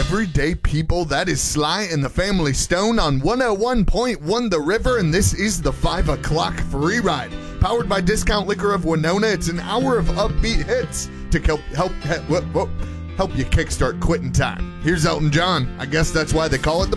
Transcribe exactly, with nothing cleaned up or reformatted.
everyday people? That is Sly and the Family Stone on one oh one point one The River, and this is the five o'clock free ride. Powered by Discount Liquor of Winona, it's an hour of upbeat hits to help help help, help you kickstart quitting time. Here's Elton John. I guess that's why they call it the